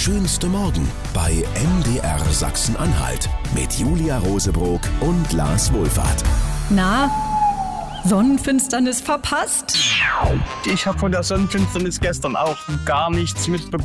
schönste Morgen bei MDR Sachsen-Anhalt mit Julia Rosebrock und Lars Wohlfahrt. Na, Sonnenfinsternis verpasst? Ich habe von der Sonnenfinsternis gestern auch gar nichts mitbekommen.